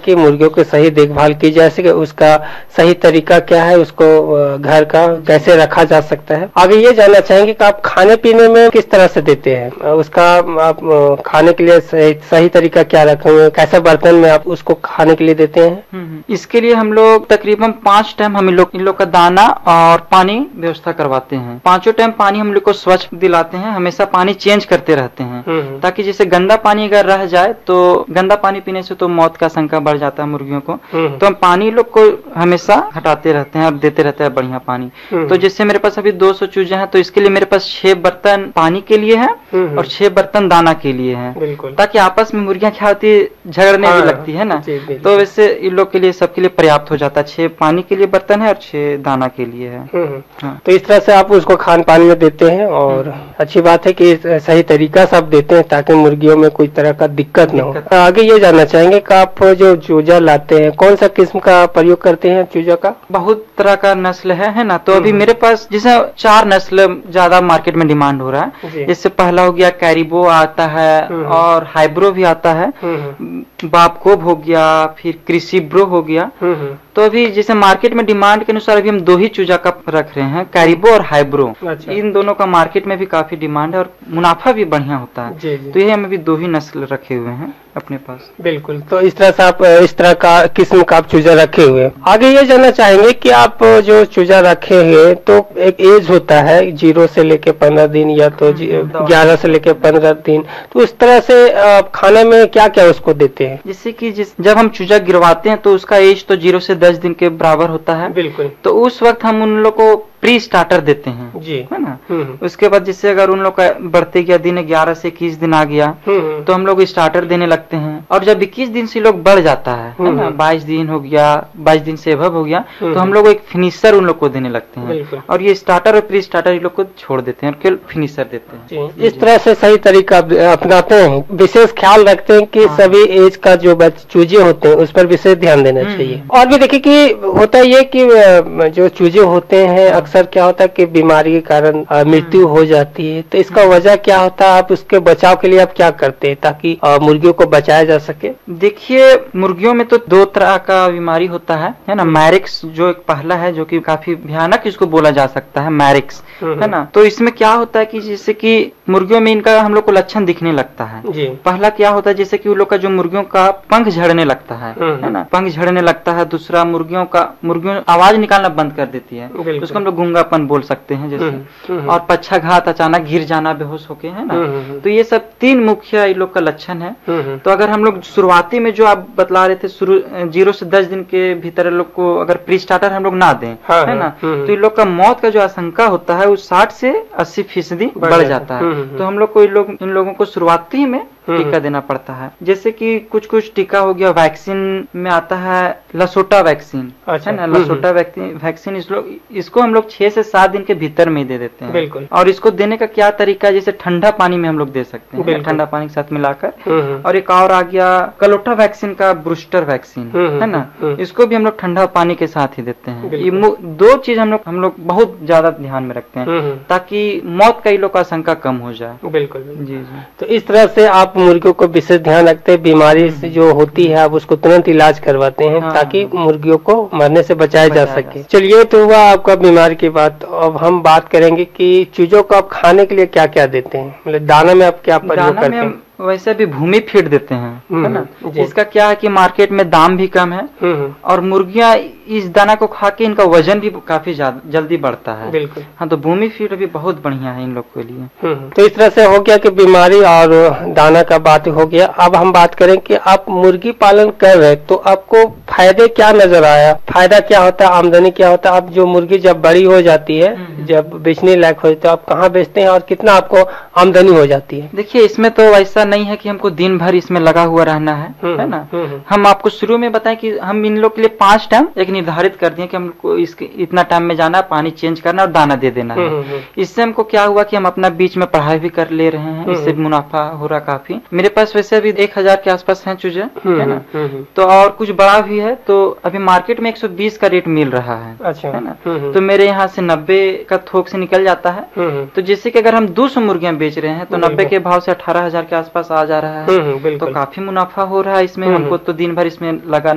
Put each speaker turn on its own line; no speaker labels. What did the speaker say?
कि मुर्गियों की सही देखभाल की जा सके, उसका सही तरीका क्या है, उसको घर का कैसे रखा जा सकता है। आगे ये जानना चाहेंगे कि आप खाने पीने में किस तरह से देते हैं, उसका आप खाने के लिए सही तरीका क्या रखे हुए, कैसे बर्तन में आप उसको खाने के लिए देते हैं।
इसके लिए हम लोग तकरीबन 5 टाइम हम इन लोग का दाना और पानी व्यवस्था करवाते हैं। 5 टाइम पानी हम लोग को स्वच्छ दिलाते हैं, हमेशा पानी चेंज करते रहते हैं, ताकि जैसे गंदा पानी अगर रह जाए तो गंदा पानी पीने से तो मौत का शंका बढ़ जाता है मुर्गियों को, तो हम पानी लोग को हमेशा हटाते रहते हैं और देते रहते हैं बढ़िया पानी। तो जैसे मेरे पास अभी 200 चूजे हैं, तो इसके लिए मेरे पास 6 बर्तन पानी के लिए है और 6 बर्तन दाना के लिए है, ताकि आपस में मुर्गियां क्या होती है, झगड़ने भी लगती है ना, तो वैसे इन लोग के लिए सबके लिए पर्याप्त हो जाता है। 6 पानी के लिए बर्तन है और 6 दाना के लिए है।
तो इस तरह से आप उसको खान पान में देते हैं, और अच्छी बात है कि सही तरीका से आप देते हैं ताकि मुर्गियों में कोई तरह का दिक्कत न हो। आगे ये जानना चाहेंगे कि आप जो चूजा लाते हैं कौन सा किस्म का प्रयोग करते हैं चूजा का।
बहुत तरह का नस्ल है ना, तो अभी मेरे पास जैसे 4 नस्ल ज्यादा मार्केट में डिमांड हो रहा है। जैसे पहला हो गया कैरिबो आता है और हाइब्रो भी आता है, बापकोब हो गया, फिर क्रिसिब्रो हो गया। तो अभी जैसे मार्केट में डिमांड के अनुसार अभी हम 2 ही चूजा का रख रहे हैं, कैरिबो और हाइब्रो। इन दोनों का मार्केट में भी काफी डिमांड है और मुनाफा भी बढ़िया होता है। तो ये हम अभी 2 ही नस्ल रखे हुए हैं अपने पास।
बिल्कुल, तो इस तरह से आप इस तरह का किस्म का आप चूजा रखे हुए हैं। आगे ये जानना चाहेंगे कि आप जो चूजा रखे हुए तो एक एज होता है 0 से लेके 15 दिन या तो 11 से लेके 15 दिन, तो उस तरह से खाने में क्या क्या उसको देते हैं।
जैसे कि जब हम चूजा गिरवाते हैं तो उसका एज तो 0 से 10 दिन के बराबर होता है।
बिल्कुल,
तो उस वक्त हम उन लोग को प्री स्टार्टर देते हैं जी, है ना। उसके बाद जिससे अगर उन लोग का बढ़ते गया दिन 11 से 21 दिन आ गया तो हम लोग स्टार्टर देने लगते हैं, और जब 21 दिन से लोग बढ़ जाता है ना, 22 दिन हो गया, 22 दिन से एबव हो गया, तो हम लोग एक फिनिशर उन लोग को देने लगते हैं, और ये स्टार्टर और प्री स्टार्टर इन लोग को छोड़ देते हैं और केवल फिनिशर देते हैं।
इस तरह से सही तरीका अपनाते हैं, विशेष ख्याल रखते हैं कि सभी एज का जो चूजे होते हैं उस पर विशेष ध्यान देना चाहिए। और भी देखिए कि होता ये कि जो चूजे होते हैं अक्सर क्या होता है कि बीमारी के कारण मृत्यु हो जाती है, तो इसका वजह क्या होता है, आप उसके बचाव के लिए आप क्या करते हैं ताकि मुर्गियों को बचाया जा सके।
देखिए मुर्गियों में तो 2 तरह का बीमारी होता है ना। मैरिक्स जो एक पहला है जो कि काफी भयानक इसको बोला जा सकता है, मैरिक्स, है ना। तो इसमें क्या होता है कि जैसे कि मुर्गियों में इनका हम लोग को लक्षण दिखने लगता है। पहला क्या होता है, जैसे कि उन लोग का जो मुर्गियों का पंख झड़ने लगता है ना, पंख झड़ने लगता है। दूसरा मुर्गियों आवाज निकालना बंद कर देती है, तो उसको हम लोग गूंगापन बोल सकते हैं जैसे। और पक्षाघात, अचानक गिर जाना बेहोश होके, है ना। तो ये सब 3 मुख्य इन लोग का लक्षण है। तो अगर हम लोग शुरुआती में जो आप बतला रहे थे 0 से 10 दिन के भीतर लोग को अगर प्री स्टार्टर हम लोग ना दें, है ना, तो इन लोग का मौत का जो आशंका होता है वो 60 से 80% बढ़ जाता है। तो हम लोग को इन लोगों को शुरुआती में टीका देना पड़ता है। जैसे कि कुछ टीका हो गया, वैक्सीन में आता है लसोटा वैक्सीन, है ना। लसोटा वैक्सीन इसको हम लोग 6 से 7 दिन के भीतर में दे देते हैं। बिल्कुल। और इसको देने का क्या तरीका है, जैसे ठंडा पानी में हम लोग दे सकते हैं, ठंडा पानी के साथ मिलाकर। और एक और आ गया कलोटा वैक्सीन का बूस्टर वैक्सीन, है ना, इसको भी हम लोग ठंडा पानी के साथ ही देते हैं। ये 2 चीज हम लोग बहुत ज्यादा ध्यान में रखते हैं ताकि मौत का इन लोग का आशंका कम हो जाए।
बिल्कुल जी। तो इस तरह से आप मुर्गियों को विशेष ध्यान रखते हैं, बीमारी से जो होती है आप उसको तुरंत इलाज करवाते हैं ताकि मुर्गियों को मरने से बचाया जा सके। चलिए, तो हुआ आपका बीमारी की बात। अब हम बात करेंगे कि चूजों को आप खाने के लिए क्या क्या देते हैं, मतलब दाना में आप क्या प्रयोग करते हैं।
वैसे भी भूमि फीड देते हैं, है ना। इसका क्या है कि मार्केट में दाम भी कम है और मुर्गियां इस दाना को खा के इनका वजन भी काफी जल्दी बढ़ता है। बिल्कुल। हाँ, तो भूमि फीड भी बहुत बढ़िया है इन लोग के लिए।
तो इस तरह से हो गया कि बीमारी और दाना का बात हो गया। अब हम बात करें कि आप मुर्गी पालन कर रहे हैं तो आपको फायदे क्या नजर आया, फायदा क्या होता है, आमदनी क्या होता है। आप जो मुर्गी जब बड़ी हो जाती है, जब बेचने लायक हो जाती है, आप कहाँ बेचते हैं और कितना आपको आमदनी हो जाती है।
देखिए, इसमें तो ऐसा नहीं है कि हमको दिन भर इसमें लगा हुआ रहना है ना। हम आपको शुरू में बताएं कि हम इन लोग के लिए 5 टाइम एक निर्धारित कर दिए कि हमको इतना टाइम में जाना, पानी चेंज करना और दाना दे देना है। इससे हमको क्या हुआ कि हम अपना बीच में पढ़ाई भी कर ले रहे हैं, इससे मुनाफा हो रहा काफी। मेरे पास वैसे अभी 1000 के आसपास हैं चूजे, है ना। तो और कुछ बड़ा भी है, तो अभी मार्केट में 120 का रेट मिल रहा है, है ना। तो मेरे यहाँ से 90 का थोक से निकल जाता है। तो जैसे कि अगर हम 200 मुर्गियां बेच रहे हैं तो 90 के भाव से 18,000 के आसपास आ जा रहा है। तो काफी मुनाफा हो रहा है इसमें। हमको तो दिन भर इसमें लगा